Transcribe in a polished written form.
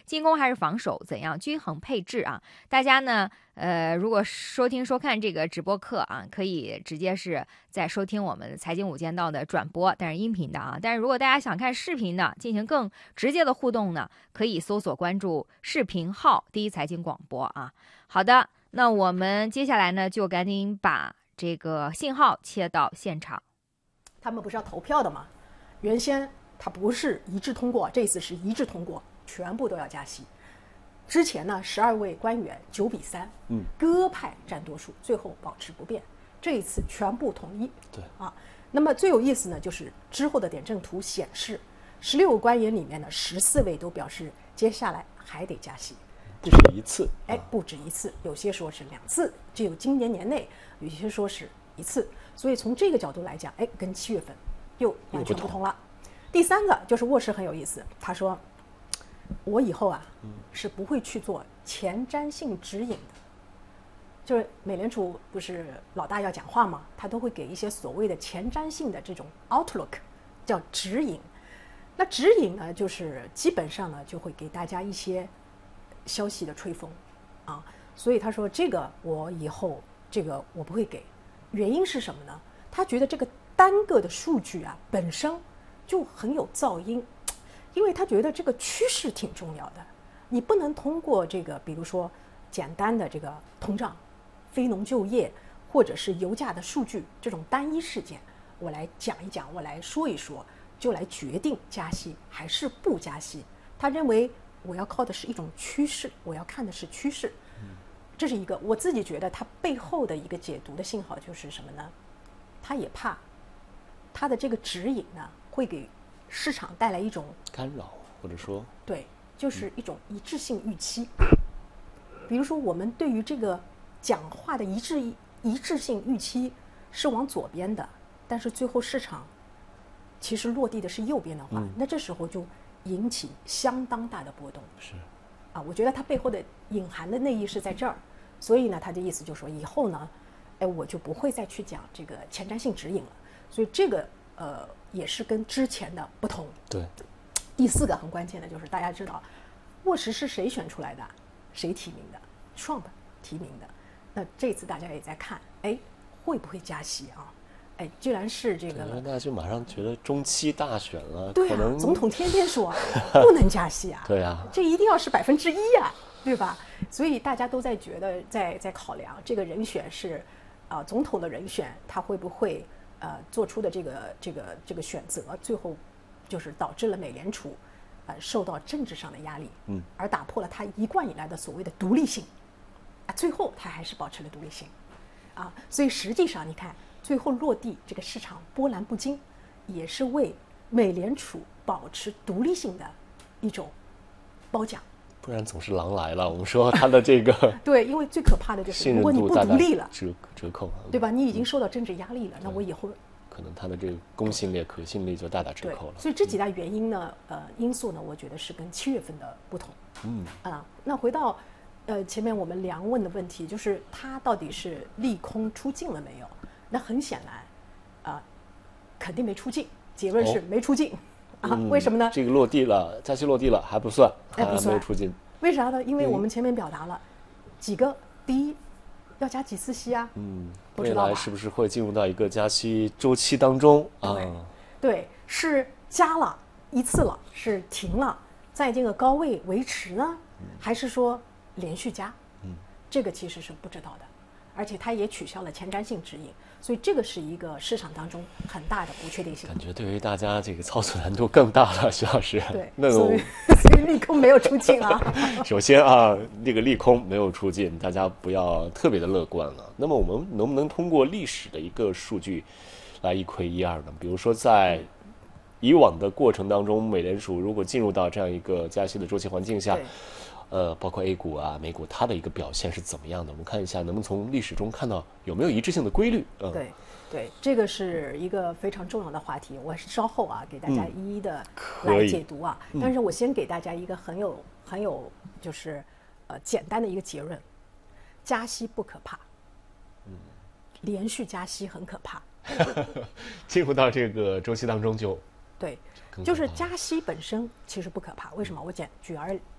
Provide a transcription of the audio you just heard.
进攻还是防守，怎样均衡配置啊？大家呢，如果收听收看这个直播课啊，可以直接是在收听我们财经五间道的转播，但是音频的啊。但是如果大家想看视频的，进行更直接的互动呢，可以搜索关注视频号第一财经广播啊。好的，那我们接下来呢，就赶紧把这个信号切到现场。 他们不是要投票的吗？原先他不是一致通过，这次是一致通过，全部都要加息。之前呢，12位官员9-3，鸽派占多数，最后保持不变。这一次全部统一。 对啊，那么最有意思呢，就是之后的点阵图显示，16个官员里面呢，14位都表示接下来还得加息， 不止一次。 不止一次，有些说是2次，只有今年年内，有些说是1次。所以从这个角度来讲，跟7月份又完全不同了。第三个就是沃什很有意思，他说我以后啊是不会去做前瞻性指引的，就是美联储不是老大要讲话嘛，他都会给一些所谓的前瞻性的这种 outlook， 叫指引。那指引呢，就是基本上呢就会给大家一些消息的吹风啊，所以他说这个我以后这个我不会给。原因是什么呢？他觉得这个单个的数据啊本身就很有噪音，因为他觉得这个趋势挺重要的，你不能通过这个比如说简单的这个通胀、非农就业或者是油价的数据这种单一事件，我来讲一讲，我来说一说，就来决定加息还是不加息。他认为我要靠的是一种趋势，我要看的是趋势。这是一个我自己觉得它背后的一个解读的信号就是什么呢？他也怕他的这个指引呢会给市场带来一种干扰，或者说对，就是一种一致性预期。比如说我们对于这个讲话的一致性预期是往左边的，但是最后市场其实落地的是右边的话，那这时候就引起相当大的波动。 是啊，我觉得它背后的隐含的内意是在这儿。所以呢，他的意思就是说，以后呢，我就不会再去讲这个前瞻性指引了。所以这个也是跟之前的不同。 对。 第四个很关键的就是大家知道，沃什是谁选出来的？谁提名的？Trump 提名的。那这次大家也在看，会不会加息啊？居然是这个， 大家就马上觉得中期大选了， 对啊， 可能总统天天说不能加息啊， 对啊， 这一定要是1%啊，对吧？所以大家都在觉得在考量这个人选是总统的人选，他会不会做出的这个选择，最后就是导致了美联储受到政治上的压力，而打破了他一贯以来的所谓的独立性，最后他还是保持了独立性，所以实际上你看。最后落地，这个市场波澜不惊，也是为美联储保持独立性的一种褒奖。 不然总是狼来了。我们说它的这个对，因为最可怕的就是如果你不独立了， 折扣， 对吧？你已经受到政治压力了，那我以后可能它的这个公信力、可信力就大打折扣了。 所以这几大原因呢，因素呢，我觉得是跟7月份的不同。那回到前面我们梁问的问题，就是它到底是利空出尽了没有？那很显然，肯定没出尽。结论是没出尽，为什么呢？ 这个落地了，加息落地了还不算，还没有出尽。 为啥呢？因为我们前面表达了几个，第一，要加几次息啊？不知道吧？ 未来是不是会进入到一个加息周期当中啊？ 对，是加了1次了，是停了，在这个高位维持呢，还是说连续加？这个其实是不知道的。而且它也取消了前瞻性指引，所以这个是一个市场当中很大的不确定性。 感觉对于大家这个操作难度更大了，徐老师。 对， 那种所以利空没有出尽啊。 首先这个利空没有出尽，大家不要特别的乐观了。那么我们能不能通过历史的一个数据来一窥一二呢？比如说在以往的过程当中，美联储如果进入到这样一个加息的周期环境下，包括 A 股啊、美股，它的一个表现是怎么样的？我们看一下，能不能从历史中看到有没有一致性的规律？ 对，这个是一个非常重要的话题，我稍后给大家一一的来解读啊。但是我先给大家一个很有就是简单的一个结论：加息不可怕，连续加息很可怕。 进入到这个周期当中就对，就是加息本身其实不可怕。为什么？我举